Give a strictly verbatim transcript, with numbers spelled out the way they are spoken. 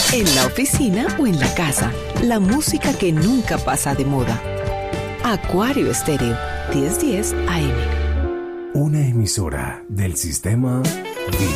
En la oficina o en la casa, la música que nunca pasa de moda. Acuario Estéreo, diez diez A M. Una emisora del sistema Vida.